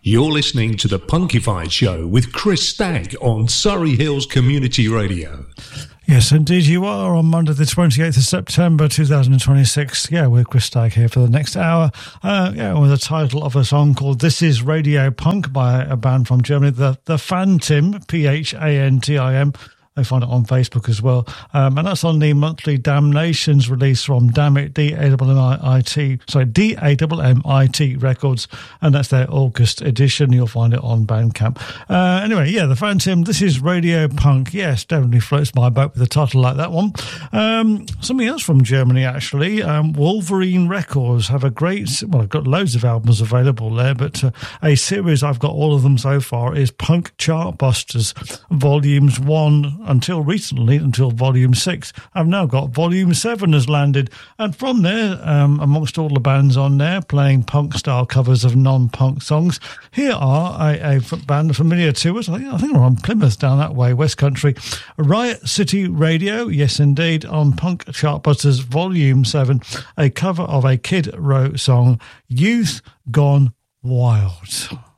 You're listening to The Punkified Show with Chris Stagg on Surrey Hills Community Radio. Yes, indeed you are, on Monday the 28th of September 2026. Yeah, we're Chris Stagg here for the next hour. With the title of a song called This Is Radio Punk by a band from Germany, the Phantim, Phantim. They find it on Facebook as well. And that's on the monthly Damnations release from Dammit, D-A-M-M-I-T Records. And that's their August edition. You'll find it on Bandcamp. Anyway, yeah, the Phantim, This Is Radio Punk. Yes, definitely floats my boat with a title like that one. Something else from Germany, actually. Wolverine Records have a great... Well, I've got loads of albums available there, but a series, I've got all of them so far, is Punk Chartbusters, Volumes 1... until recently, until Volume 6. I've now got Volume 7 has landed. And from there, amongst all the bands on there, playing punk-style covers of non-punk songs, here are a band familiar to us. I think we're on Plymouth down that way, West Country. Riot City Radio, yes indeed, on Punk Chartbusters Volume 7, a cover of a Kid Row song, Youth Gone Wild.